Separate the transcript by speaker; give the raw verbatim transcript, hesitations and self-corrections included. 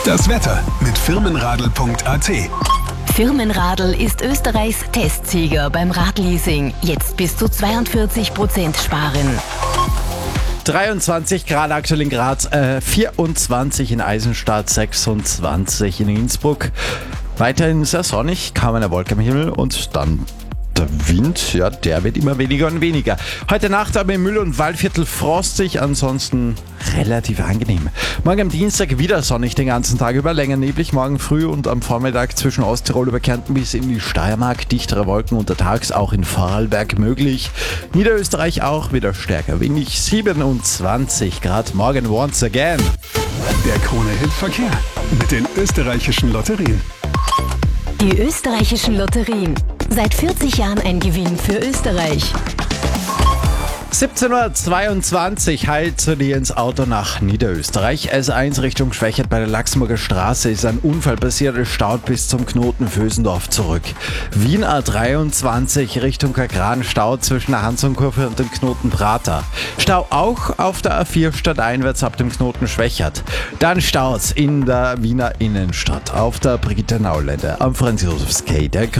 Speaker 1: Das Wetter mit firmenradl punkt a t.
Speaker 2: Firmenradl ist Österreichs Testsieger beim Radleasing. Jetzt bis zu zweiundvierzig Prozent sparen.
Speaker 3: dreiundzwanzig Grad aktuell in Graz, äh, vierundzwanzig in Eisenstadt, sechsundzwanzig in Innsbruck. Weiterhin sehr sonnig, kaum eine Wolke am Himmel und dann der Wind, ja, der wird immer weniger und weniger. Heute Nacht aber im Müll- und Waldviertel frostig, ansonsten relativ angenehm. Morgen am Dienstag wieder sonnig den ganzen Tag über, länger neblig, morgen früh und am Vormittag zwischen Osttirol über Kärnten bis in die Steiermark. Dichtere Wolken untertags, auch in Vorarlberg möglich. Niederösterreich auch wieder stärker windig, siebenundzwanzig Grad, morgen once again.
Speaker 1: Der Krone-Hit Verkehr mit den österreichischen Lotterien.
Speaker 2: Die österreichischen Lotterien. Seit vierzig Jahren ein Gewinn für Österreich.
Speaker 3: siebzehn Uhr zweiundzwanzig heilt zu dir ins Auto nach Niederösterreich. S eins Richtung Schwächert bei der Laxburger Straße ist ein Unfall passiert, es staut bis zum Knoten Vösendorf zurück. Wien A dreiundzwanzig Richtung Kagran staut zwischen der Hansonkurve und dem Knoten Prater. Stau auch auf der A vier stadteinwärts ab dem Knoten Schwächert. Dann Staus in der Wiener Innenstadt auf der Brigitte-Naulende am Franz-Josefs-Quai. Der